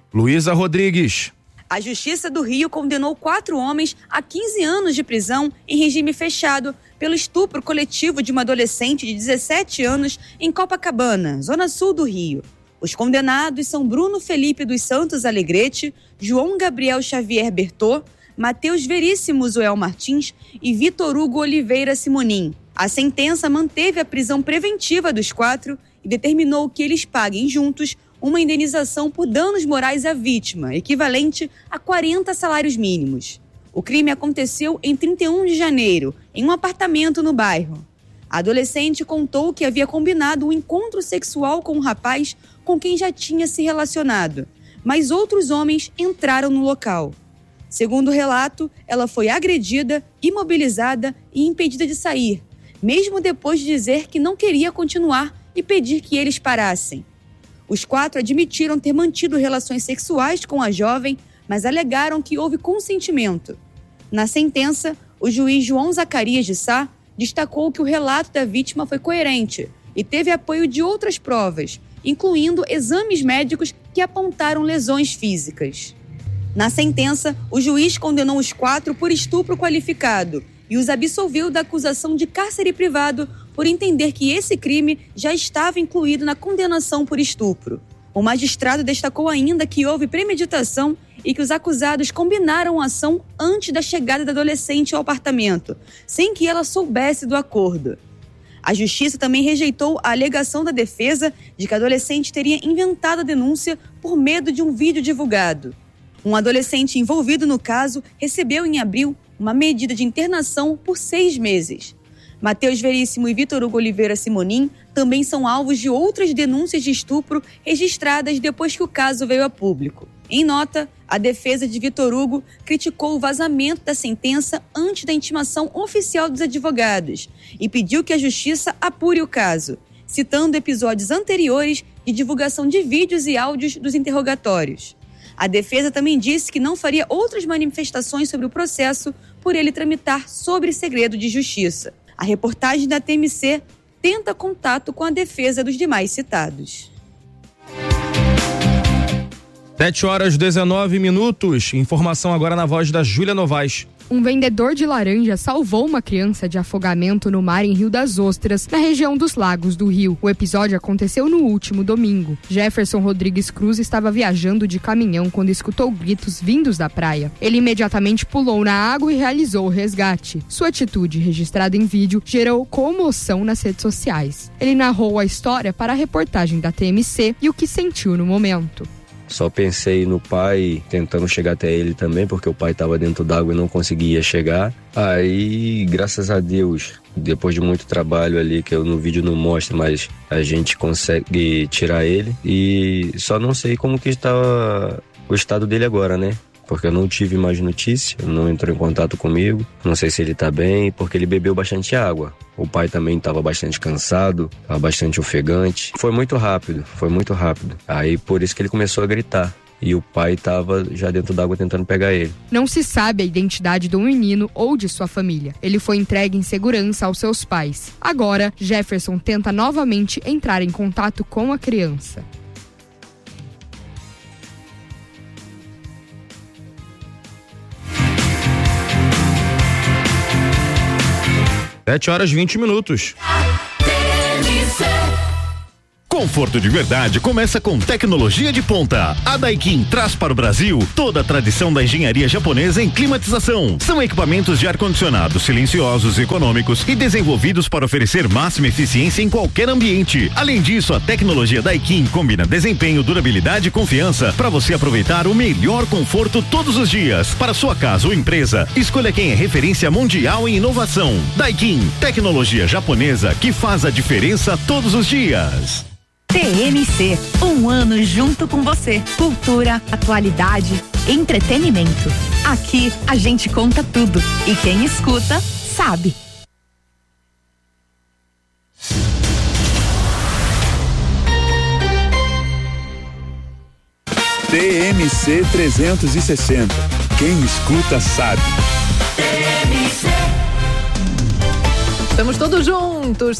Luísa Rodrigues. A Justiça do Rio condenou 4 homens a 15 anos de prisão em regime fechado pelo estupro coletivo de uma adolescente de 17 anos em Copacabana, zona sul do Rio. Os condenados são Bruno Felipe dos Santos Alegrete, João Gabriel Xavier Bertô, Matheus Veríssimo Zoel Martins e Vitor Hugo Oliveira Simonim. A sentença manteve a prisão preventiva dos 4 e determinou que eles paguem juntos uma indenização por danos morais à vítima, equivalente a 40 salários mínimos. O crime aconteceu em 31 de janeiro, em um apartamento no bairro. A adolescente contou que havia combinado um encontro sexual com um rapaz com quem já tinha se relacionado, mas outros homens entraram no local. Segundo o relato, ela foi agredida, imobilizada e impedida de sair, mesmo depois de dizer que não queria continuar e pedir que eles parassem. Os 4 admitiram ter mantido relações sexuais com a jovem, mas alegaram que houve consentimento. Na sentença, o juiz João Zacarias de Sá destacou que o relato da vítima foi coerente e teve apoio de outras provas, incluindo exames médicos que apontaram lesões físicas. Na sentença, o juiz condenou os 4 por estupro qualificado e os absolveu da acusação de cárcere privado por entender que esse crime já estava incluído na condenação por estupro. O magistrado destacou ainda que houve premeditação e que os acusados combinaram a ação antes da chegada da adolescente ao apartamento, sem que ela soubesse do acordo. A justiça também rejeitou a alegação da defesa de que a adolescente teria inventado a denúncia por medo de um vídeo divulgado. Um adolescente envolvido no caso recebeu em abril uma medida de internação por 6 meses. Matheus Veríssimo e Vitor Hugo Oliveira Simonim também são alvos de outras denúncias de estupro registradas depois que o caso veio a público. Em nota, a defesa de Vitor Hugo criticou o vazamento da sentença antes da intimação oficial dos advogados e pediu que a justiça apure o caso, citando episódios anteriores de divulgação de vídeos e áudios dos interrogatórios. A defesa também disse que não faria outras manifestações sobre o processo por ele tramitar sob segredo de justiça. A reportagem da TMC tenta contato com a defesa dos demais citados. 7h19. Informação agora na voz da Júlia Novaes. Um vendedor de laranja salvou uma criança de afogamento no mar em Rio das Ostras, na região dos Lagos do Rio. O episódio aconteceu no último domingo. Jefferson Rodrigues Cruz estava viajando de caminhão quando escutou gritos vindos da praia. Ele imediatamente pulou na água e realizou o resgate. Sua atitude, registrada em vídeo, gerou comoção nas redes sociais. Ele narrou a história para a reportagem da TMC e o que sentiu no momento. Só pensei no pai, tentando chegar até ele também, porque o pai estava dentro d'água e não conseguia chegar. Aí, graças a Deus, depois de muito trabalho ali, que eu no vídeo não mostro, mas a gente consegue tirar ele. E só não sei como que está o estado dele agora, né? Porque eu não tive mais notícia, não entrou em contato comigo. Não sei se ele tá bem, porque ele bebeu bastante água. O pai também estava bastante cansado, estava bastante ofegante. Foi muito rápido. Aí por isso que ele começou a gritar. E o pai estava já dentro d'água tentando pegar ele. Não se sabe a identidade do menino ou de sua família. Ele foi entregue em segurança aos seus pais. Agora, Jefferson tenta novamente entrar em contato com a criança. 7h20. Conforto de verdade começa com tecnologia de ponta. A Daikin traz para o Brasil toda a tradição da engenharia japonesa em climatização. São equipamentos de ar-condicionado silenciosos e econômicos e desenvolvidos para oferecer máxima eficiência em qualquer ambiente. Além disso, a tecnologia Daikin combina desempenho, durabilidade e confiança para você aproveitar o melhor conforto todos os dias. Para sua casa ou empresa, escolha quem é referência mundial em inovação. Daikin, tecnologia japonesa que faz a diferença todos os dias. TMC, um ano junto com você. Cultura, atualidade, entretenimento. Aqui a gente conta tudo e quem escuta sabe. TMC 360. Quem escuta sabe. Estamos todos juntos,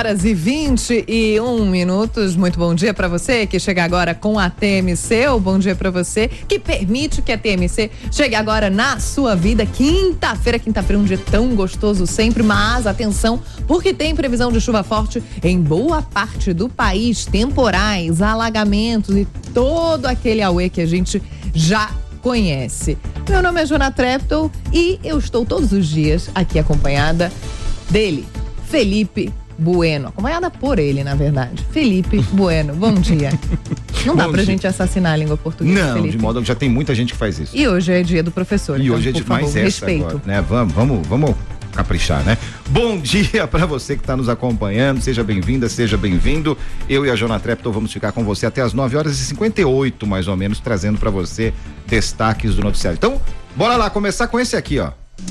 7h21. Muito bom dia para você que chega agora com a TMC, ou bom dia para você que permite que a TMC chegue agora na sua vida. Quinta-feira um dia tão gostoso sempre, mas atenção, porque tem previsão de chuva forte em boa parte do país, temporais, alagamentos e todo aquele auê que a gente já conhece. Meu nome é Jona Treptow e eu estou todos os dias aqui acompanhada dele, Felipe Bueno, acompanhada por ele, na verdade. Felipe Bueno, bom dia. Não dá pra gente assassinar a língua portuguesa, não, Felipe. De modo que já tem muita gente que faz isso. E hoje é dia do professor. E então, hoje é de mais essa respeito. Agora, né? Vamos caprichar, né? Bom dia para você que está nos acompanhando, seja bem-vinda, seja bem-vindo. Eu e a Jona Treptow vamos ficar com você até as 9h58, mais ou menos, trazendo para você destaques do noticiário. Então, bora lá, começar com esse aqui, ó.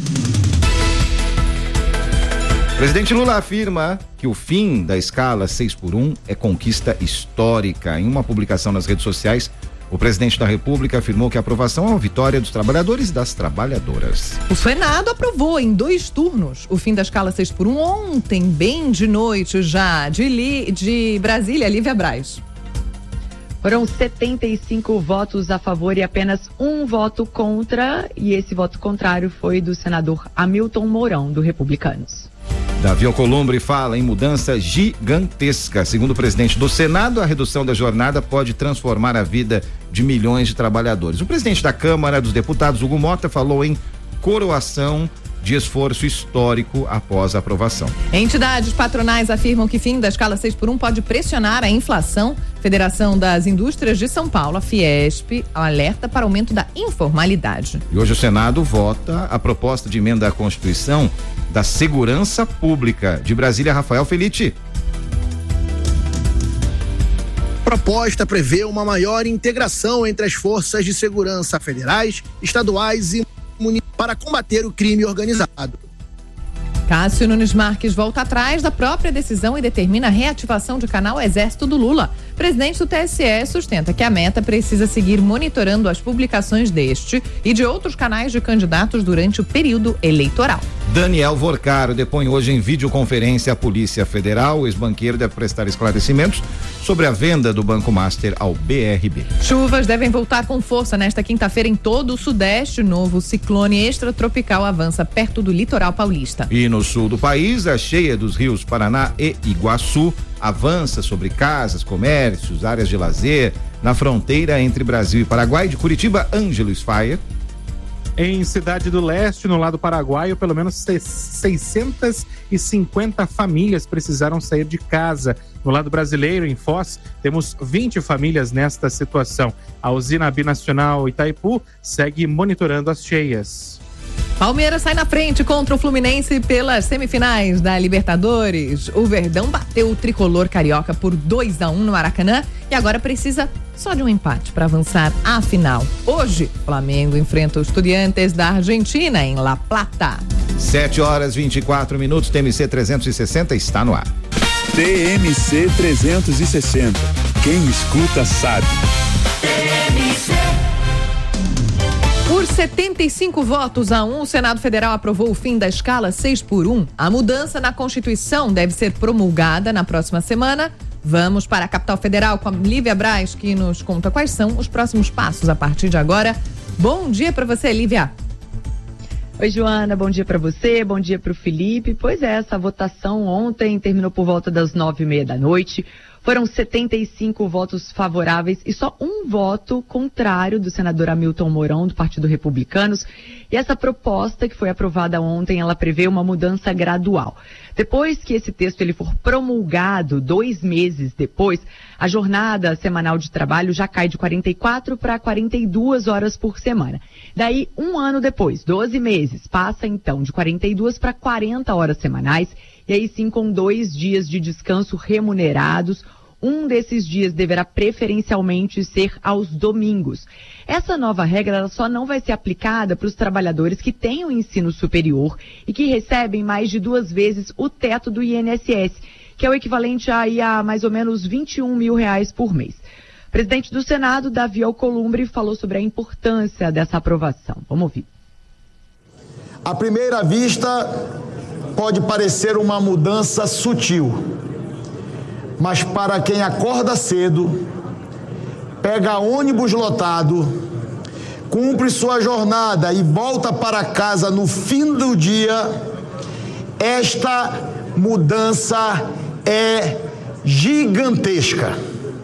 Presidente Lula afirma que o fim da escala 6x1 é conquista histórica. Em uma publicação nas redes sociais, o presidente da República afirmou que a aprovação é uma vitória dos trabalhadores e das trabalhadoras. O Senado aprovou em 2 turnos o fim da escala 6x1 ontem, bem de noite já, de Brasília, Lívia Braz. Foram 75 votos a favor e apenas 1 voto contra, e esse voto contrário foi do senador Hamilton Mourão, do Republicanos. Davi Alcolumbre fala em mudança gigantesca. Segundo o presidente do Senado, a redução da jornada pode transformar a vida de milhões de trabalhadores. O presidente da Câmara dos Deputados, Hugo Mota, falou em coroação de esforço histórico após a aprovação. Entidades patronais afirmam que fim da escala 6x1 pode pressionar a inflação. Federação das Indústrias de São Paulo, a Fiesp, alerta para aumento da informalidade. E hoje o Senado vota a proposta de emenda à Constituição da Segurança Pública. De Brasília, Rafael Felite. Proposta prevê uma maior integração entre as forças de segurança federais, estaduais e municipais para combater o crime organizado. Cássio Nunes Marques volta atrás da própria decisão e determina a reativação de canal Exército do Lula. O presidente do TSE sustenta que a meta precisa seguir monitorando as publicações deste e de outros canais de candidatos durante o período eleitoral. Daniel Vorcaro depõe hoje em videoconferência à Polícia Federal. O ex-banqueiro deve prestar esclarecimentos sobre a venda do Banco Master ao BRB. Chuvas devem voltar com força nesta quinta-feira em todo o Sudeste. Novo ciclone extratropical avança perto do litoral paulista. E no sul do país, a cheia dos rios Paraná e Iguaçu avança sobre casas, comércios, áreas de lazer, na fronteira entre Brasil e Paraguai. De Curitiba, Ângelo Sfayer. Em Cidade do Leste, no lado paraguaio, pelo menos 650 famílias precisaram sair de casa. No lado brasileiro, em Foz, temos 20 famílias nesta situação. A usina binacional Itaipu segue monitorando as cheias. Palmeiras sai na frente contra o Fluminense pelas semifinais da Libertadores. O Verdão bateu o tricolor carioca por 2-1 no Maracanã e agora precisa só de um empate para avançar à final. Hoje, Flamengo enfrenta os Estudiantes da Argentina em La Plata. 7h24, TMC 360 está no ar. TMC 360. Quem escuta sabe. TMC. Por 75-1, o Senado Federal aprovou o fim da escala 6x1. A mudança na Constituição deve ser promulgada na próxima semana. Vamos para a capital federal com a Lívia Braz, que nos conta quais são os próximos passos a partir de agora. Bom dia para você, Lívia. Oi, Joana, bom dia para você, bom dia para o Felipe. Pois é, essa votação ontem terminou por volta das 9h30 da noite. Foram 75 votos favoráveis e só 1 voto contrário do senador Hamilton Mourão, do Partido Republicanos. E essa proposta que foi aprovada ontem, ela prevê uma mudança gradual. Depois que esse texto ele for promulgado, 2 meses depois, a jornada semanal de trabalho já cai de 44 para 42 horas por semana. Daí, 1 ano depois, 12 meses, passa então de 42 para 40 horas semanais. E aí sim, com 2 dias de descanso remunerados. Um desses dias deverá preferencialmente ser aos domingos. Essa nova regra ela só não vai ser aplicada para os trabalhadores que têm o ensino superior e que recebem mais de 2 vezes o teto do INSS, que é o equivalente a mais ou menos R$21 mil por mês. O presidente do Senado, Davi Alcolumbre, falou sobre a importância dessa aprovação. Vamos ouvir. À primeira vista, pode parecer uma mudança sutil, mas para quem acorda cedo, pega ônibus lotado, cumpre sua jornada e volta para casa no fim do dia, esta mudança é gigantesca.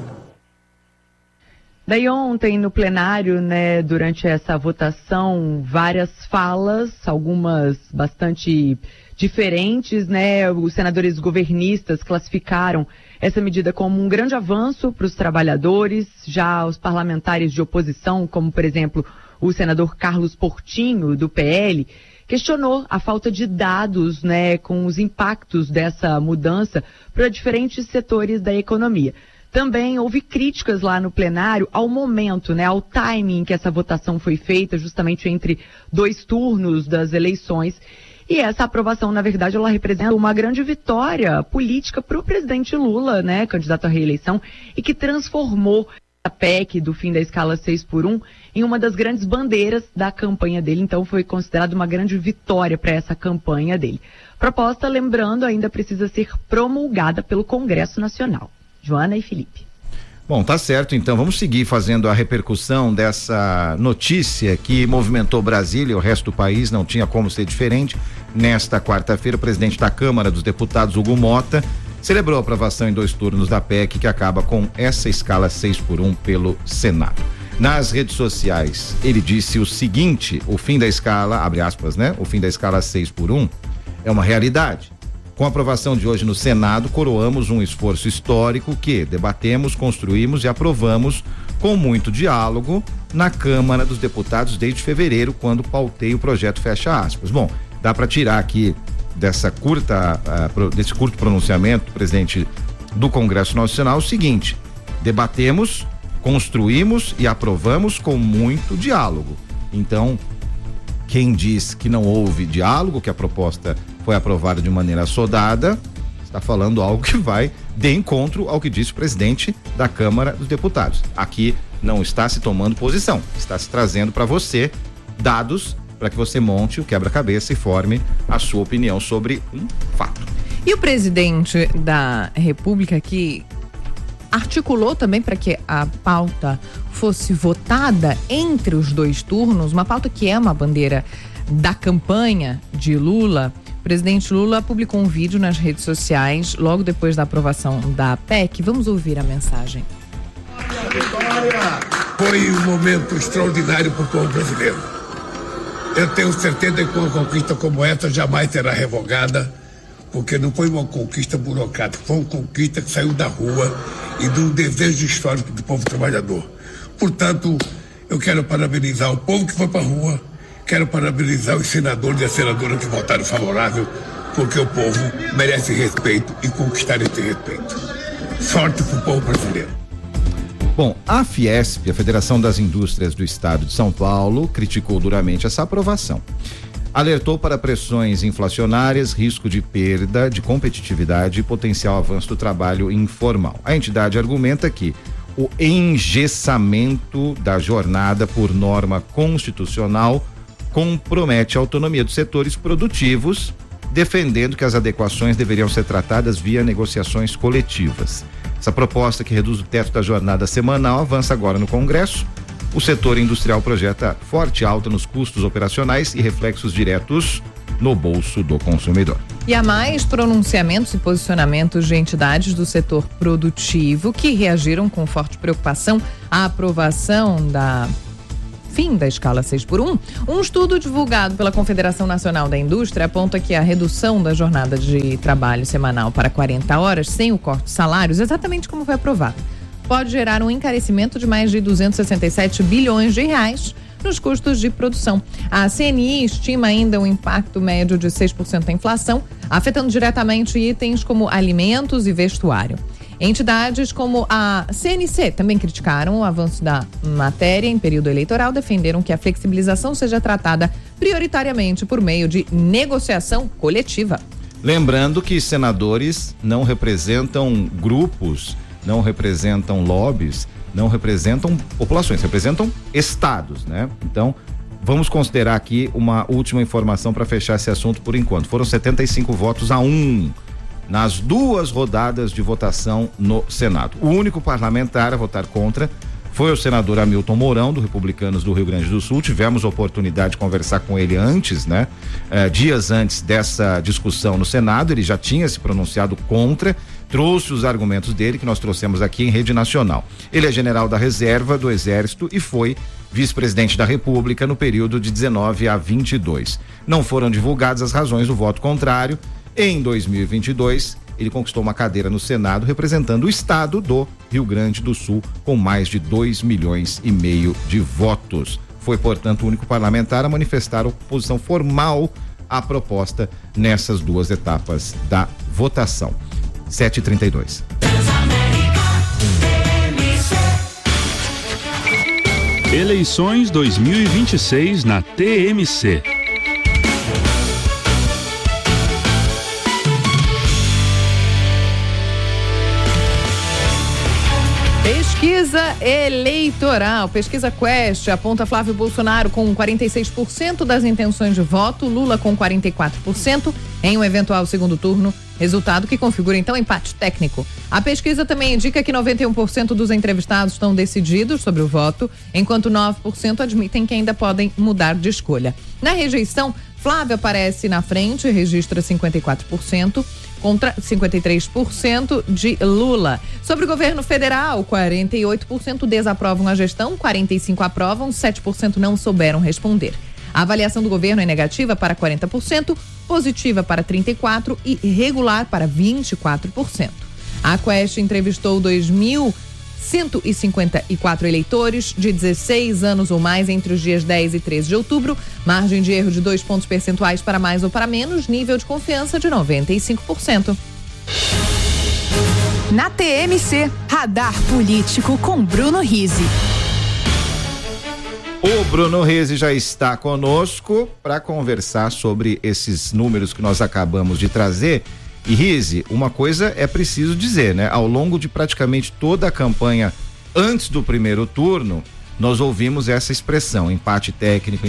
Daí ontem no plenário, né, durante essa votação, várias falas, algumas bastante diferentes, né? Os senadores governistas classificaram essa medida como um grande avanço para os trabalhadores. Já os parlamentares de oposição, como por exemplo o senador Carlos Portinho, do PL, questionou a falta de dados, né, com os impactos dessa mudança para diferentes setores da economia. Também houve críticas lá no plenário ao momento, né, ao timing que essa votação foi feita, justamente entre 2 turnos das eleições. E essa aprovação, na verdade, ela representa uma grande vitória política para o presidente Lula, né, candidato à reeleição, e que transformou a PEC do fim da escala 6x1 em uma das grandes bandeiras da campanha dele. Então foi considerado uma grande vitória para essa campanha dele. Proposta, lembrando, ainda precisa ser promulgada pelo Congresso Nacional. Joana e Felipe. Bom, tá certo, então vamos seguir fazendo a repercussão dessa notícia que movimentou Brasília e o resto do país, não tinha como ser diferente. Nesta quarta-feira, o presidente da Câmara dos Deputados, Hugo Mota, celebrou a aprovação em 2 turnos da PEC, que acaba com essa escala 6x1 pelo Senado. Nas redes sociais, ele disse o seguinte: o fim da escala, abre aspas, né? O fim da escala 6x1 é uma realidade. Com a aprovação de hoje no Senado, coroamos um esforço histórico que debatemos, construímos e aprovamos com muito diálogo na Câmara dos Deputados desde fevereiro, quando pautei o projeto, fecha aspas. Bom, dá para tirar aqui desse curto pronunciamento do presidente do Congresso Nacional o seguinte: debatemos, construímos e aprovamos com muito diálogo. Então, quem diz que não houve diálogo, que a proposta foi aprovada de maneira assodada, está falando algo que vai de encontro ao que disse o presidente da Câmara dos Deputados. Aqui não está se tomando posição, está se trazendo para você dados para que você monte o quebra-cabeça e forme a sua opinião sobre um fato. E o presidente da República, que articulou também para que a pauta fosse votada entre os 2 turnos, uma pauta que é uma bandeira da campanha de Lula. O presidente Lula publicou um vídeo nas redes sociais logo depois da aprovação da PEC. Vamos ouvir a mensagem. A vitória foi um momento extraordinário para o povo brasileiro. Eu tenho certeza que uma conquista como essa jamais será revogada, porque não foi uma conquista burocrática, foi uma conquista que saiu da rua e de um desejo histórico do povo trabalhador. Portanto, eu quero parabenizar o povo que foi para a rua, quero parabenizar os senadores e as senadoras que votaram favorável, porque o povo merece respeito e conquistar esse respeito. Sorte para o povo brasileiro. Bom, a Fiesp, a Federação das Indústrias do Estado de São Paulo, criticou duramente essa aprovação. Alertou para pressões inflacionárias, risco de perda de competitividade e potencial avanço do trabalho informal. A entidade argumenta que o engessamento da jornada por norma constitucional compromete a autonomia dos setores produtivos, defendendo que as adequações deveriam ser tratadas via negociações coletivas. Essa proposta, que reduz o teto da jornada semanal, avança agora no Congresso. O setor industrial projeta forte alta nos custos operacionais e reflexos diretos no bolso do consumidor. E há mais pronunciamentos e posicionamentos de entidades do setor produtivo que reagiram com forte preocupação à aprovação da fim da escala 6x1. Um estudo divulgado pela Confederação Nacional da Indústria aponta que a redução da jornada de trabalho semanal para 40 horas, sem o corte de salários, exatamente como foi aprovado, pode gerar um encarecimento de mais de 267 bilhões de reais nos custos de produção. A CNI estima ainda um impacto médio de 6% da inflação, afetando diretamente itens como alimentos e vestuário. Entidades como a CNC também criticaram o avanço da matéria em período eleitoral, defenderam que a flexibilização seja tratada prioritariamente por meio de negociação coletiva. Lembrando que senadores não representam grupos, não representam lobbies, não representam populações, representam estados, né? Então, Vamos considerar aqui uma última informação para fechar esse assunto por enquanto. Foram 75 votos a 1 nas 2 rodadas de votação no Senado. O único parlamentar a votar contra foi o senador Hamilton Mourão, do Republicanos do Rio Grande do Sul. Tivemos a oportunidade de conversar com ele antes, né? Dias antes dessa discussão no Senado, ele já tinha se pronunciado contra, trouxe os argumentos dele que nós trouxemos aqui em rede nacional. Ele é general da reserva do Exército e foi vice-presidente da República no período de 19 a 22. Não foram divulgadas as razões do voto contrário. Em 2022, ele conquistou uma cadeira no Senado representando o estado do Rio Grande do Sul com mais de 2,5 milhões de votos. Foi, portanto, o único parlamentar a manifestar oposição formal à proposta nessas 2 etapas da votação. 7h32. Eleições 2026 na TMC. Pesquisa eleitoral. Pesquisa Quest aponta Flávio Bolsonaro com 46% das intenções de voto, Lula com 44% em um eventual segundo turno, resultado que configura então empate técnico. A pesquisa também indica que 91% dos entrevistados estão decididos sobre o voto, enquanto 9% admitem que ainda podem mudar de escolha. Na rejeição, Flávio aparece na frente, registra 54%. Contra 53% de Lula. Sobre o governo federal, 48% desaprovam a gestão, 45% aprovam, 7% não souberam responder. A avaliação do governo é negativa para 40%, positiva para 34% e regular para 24%. A Quest entrevistou 2.154 eleitores de 16 anos ou mais entre os dias 10 e 13 de outubro, margem de erro de 2 pontos percentuais para mais ou para menos, nível de confiança de 95%. Na TMC, Radar Político com Bruno Rizzi. O Bruno Rizzi já está conosco para conversar sobre esses números que nós acabamos de trazer. E Rizzi, uma coisa é preciso dizer, né? Ao longo de praticamente toda a campanha antes do primeiro turno, nós ouvimos essa expressão, empate técnico,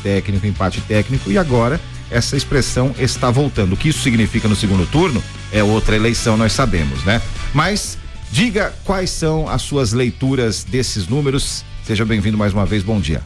e agora essa expressão está voltando. O que isso significa no segundo turno é outra eleição, nós sabemos, né? Mas diga quais são as suas leituras desses números. Seja bem-vindo mais uma vez, bom dia.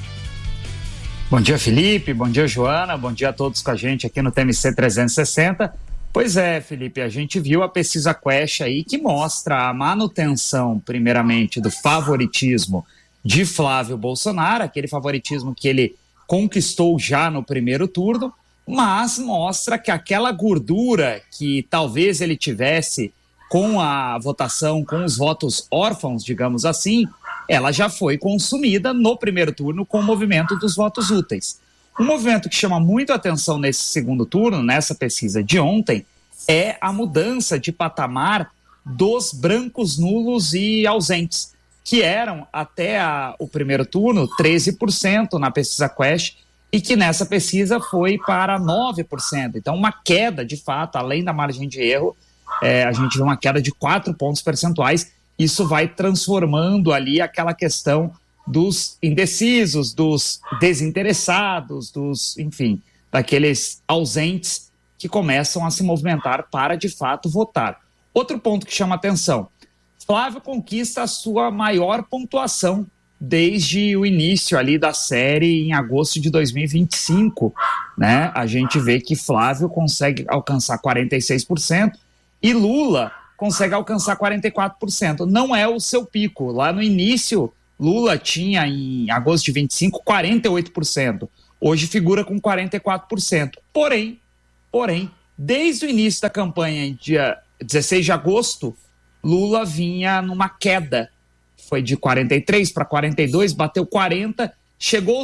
Bom dia, Felipe, bom dia, Joana, bom dia a todos com a gente aqui no TMC 360. Pois é, Felipe, a gente viu a pesquisa Quest aí que mostra a manutenção, primeiramente, do favoritismo de Flávio Bolsonaro, aquele favoritismo que ele conquistou já no primeiro turno, mas mostra que aquela gordura que talvez ele tivesse com a votação, com os votos órfãos, digamos assim, ela já foi consumida no primeiro turno com o movimento dos votos úteis. Um movimento que chama muito a atenção nesse segundo turno, nessa pesquisa de ontem, é a mudança de patamar dos brancos, nulos e ausentes, que eram até o primeiro turno 13% na pesquisa Quest e que nessa pesquisa foi para 9%. Então uma queda, de fato, além da margem de erro, a gente vê uma queda de 4 pontos percentuais. Isso vai transformando ali aquela questão dos indecisos, dos desinteressados, enfim, daqueles ausentes que começam a se movimentar para, de fato, votar. Outro ponto que chama atenção, Flávio conquista a sua maior pontuação desde o início ali da série em agosto de 2025, né? A gente vê que Flávio consegue alcançar 46% e Lula consegue alcançar 44%. Não é o seu pico. Lá no início, Lula tinha, em agosto de 25, 48%. Hoje figura com 44%. Porém, desde o início da campanha, em dia 16 de agosto, Lula vinha numa queda. Foi de 43 para 42, bateu 40, chegou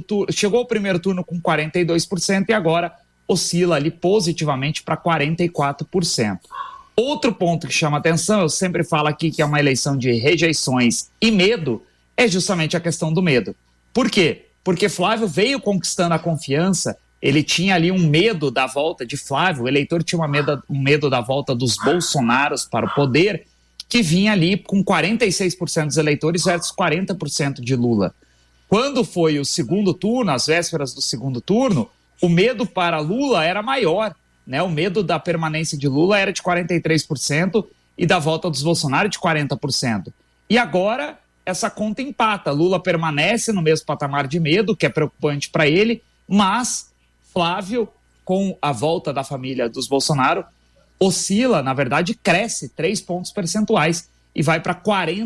o primeiro turno com 42% e agora oscila ali positivamente para 44%. Outro ponto que chama atenção, eu sempre falo aqui que é uma eleição de rejeições e medo, é justamente a questão do medo. Por quê? Porque Flávio veio conquistando a confiança, ele tinha ali um medo da volta de Flávio, o eleitor tinha um medo da volta dos Bolsonaros para o poder, que vinha ali com 46% dos eleitores versus 40% de Lula. Quando foi o segundo turno, as vésperas do segundo turno, o medo para Lula era maior, né? O medo da permanência de Lula era de 43% e da volta dos Bolsonaro de 40%. E agora essa conta empata. Lula permanece no mesmo patamar de medo, que é preocupante para ele, mas Flávio, com a volta da família dos Bolsonaro, oscila, na verdade, cresce 3 pontos percentuais e vai para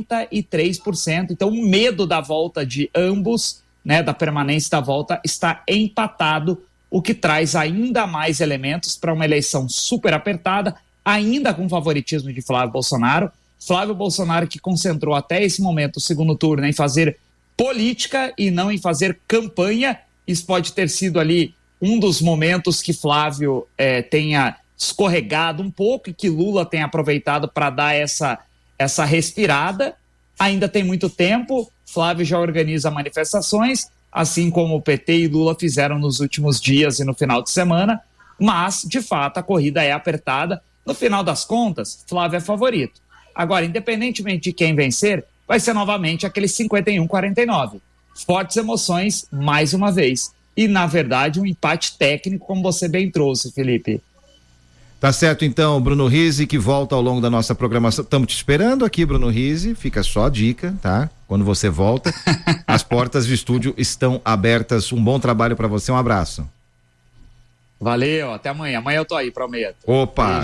43%. Então, o medo da volta de ambos, né, da permanência da volta, está empatado, o que traz ainda mais elementos para uma eleição super apertada, ainda com favoritismo de Flávio Bolsonaro. Flávio Bolsonaro, que concentrou até esse momento o segundo turno em fazer política e não em fazer campanha. Isso pode ter sido ali um dos momentos que Flávio tenha escorregado um pouco e que Lula tenha aproveitado para dar essa respirada. Ainda tem muito tempo, Flávio já organiza manifestações, assim como o PT e Lula fizeram nos últimos dias e no final de semana, mas, de fato, a corrida é apertada. No final das contas, Flávio é favorito. Agora, independentemente de quem vencer, vai ser novamente aquele 51-49. Fortes emoções, mais uma vez. E, na verdade, um empate técnico, como você bem trouxe, Felipe. Tá certo, então, Bruno Rizzi, que volta ao longo da nossa programação. Estamos te esperando aqui, Bruno Rizzi. Fica só a dica, tá? Quando você volta, as portas do estúdio estão abertas. Um bom trabalho para você, um abraço. Valeu, até amanhã. Amanhã eu tô aí, prometo. Opa,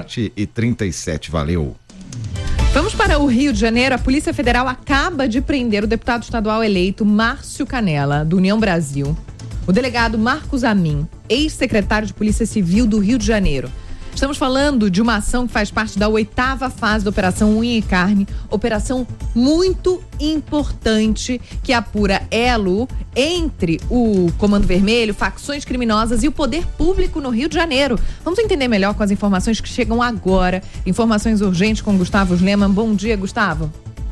7h37, valeu. Vamos para o Rio de Janeiro. A Polícia Federal acaba de prender o deputado estadual eleito Márcio Canela, do União Brasil. O delegado Marcos Amin, ex-secretário de Polícia Civil do Rio de Janeiro. Estamos falando de uma ação que faz parte da 8ª fase da Operação Unha e Carne, operação muito importante que apura elo entre o Comando Vermelho, facções criminosas e o poder público no Rio de Janeiro. Vamos entender melhor com as informações que chegam agora. Informações urgentes com Gustavo Lehmann. Bom dia, Gustavo.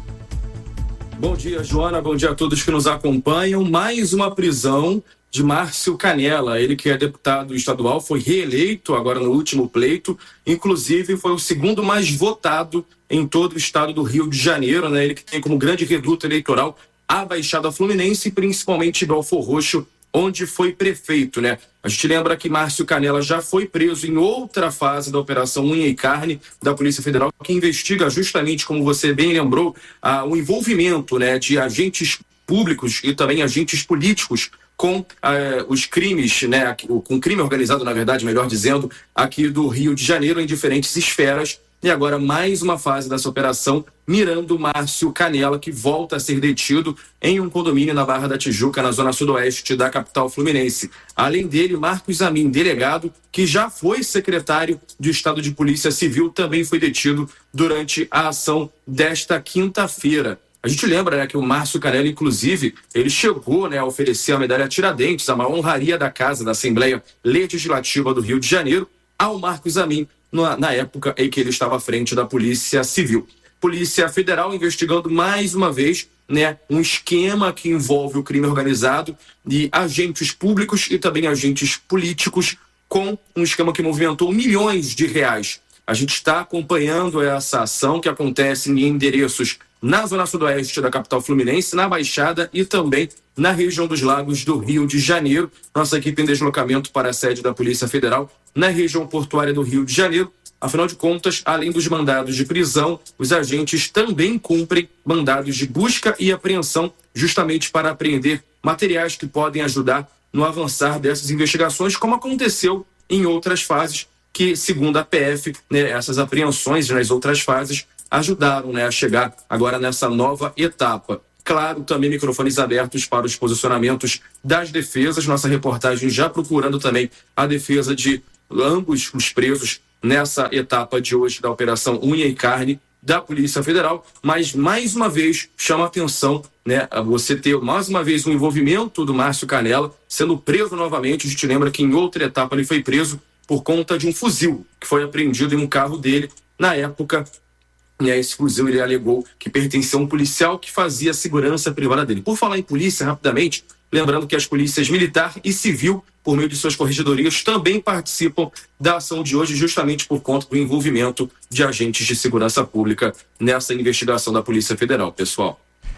Bom dia, Joana. Bom dia a todos que nos acompanham. Mais uma prisão de Márcio Canela, ele que é deputado estadual, foi reeleito agora no último pleito, inclusive foi o segundo mais votado em todo o estado do Rio de Janeiro, né? Ele que tem como grande reduto eleitoral a Baixada Fluminense e principalmente Belfor Roxo, onde foi prefeito, né? A gente lembra que Márcio Canela já foi preso em outra fase da Operação Unha e Carne da Polícia Federal, que investiga justamente, como você bem lembrou, o envolvimento, né, de agentes públicos e também agentes políticos com os crimes, né, com crime organizado, na verdade, melhor dizendo, aqui do Rio de Janeiro, em diferentes esferas. E agora mais uma fase dessa operação, mirando Márcio Canela, que volta a ser detido em um condomínio na Barra da Tijuca, na zona sudoeste da capital fluminense. Além dele, Marcos Amin, delegado, que já foi secretário de Estado de Polícia Civil, também foi detido durante a ação desta quinta-feira. A gente lembra, né, que o Márcio Canela, inclusive, ele chegou, né, a oferecer a medalha Tiradentes, a maior honraria da Casa da Assembleia Legislativa do Rio de Janeiro, ao Marcos Amin, na época em que ele estava à frente da Polícia Civil. Polícia Federal investigando mais uma vez, né, um esquema que envolve o crime organizado e agentes públicos e também agentes políticos, com um esquema que movimentou milhões de reais. A gente está acompanhando essa ação que acontece em endereços na zona sudoeste da capital fluminense, na Baixada e também na região dos Lagos do Rio de Janeiro. Nossa equipe em deslocamento para a sede da Polícia Federal na região portuária do Rio de Janeiro. Afinal de contas, além dos mandados de prisão, os agentes também cumprem mandados de busca e apreensão, justamente para apreender materiais que podem ajudar no avançar dessas investigações, como aconteceu em outras fases, que, segundo a PF, né, essas apreensões nas outras fases ajudaram, né, a chegar agora nessa nova etapa. Claro, também microfones abertos para os posicionamentos das defesas. Nossa reportagem já procurando também a defesa de ambos os presos nessa etapa de hoje da Operação Unha e Carne da Polícia Federal. Mas, mais uma vez, chama a atenção, né, a você ter mais uma vez o envolvimento do Márcio Canela sendo preso novamente. A gente lembra que em outra etapa ele foi preso por conta de um fuzil que foi apreendido em um carro dele na época. E aí esse fuzil ele alegou que pertencia a um policial que fazia a segurança privada dele. Por falar em polícia, rapidamente, lembrando que as polícias militar e civil, por meio de suas corregedorias, também participam da ação de hoje, justamente por conta do envolvimento de agentes de segurança pública nessa investigação da Polícia Federal, pessoal.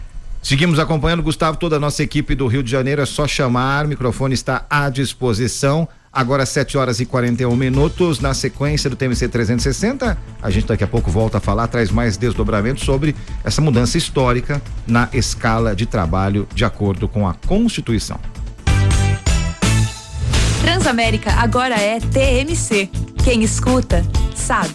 Seguimos acompanhando, Gustavo, toda a nossa equipe do Rio de Janeiro, é só chamar, o microfone está à disposição. Agora 7h41, na sequência do TMC 360, a gente daqui a pouco volta a falar, traz mais desdobramentos sobre essa mudança histórica na escala de trabalho de acordo com a Constituição. Transamérica agora é TMC. Quem escuta, sabe.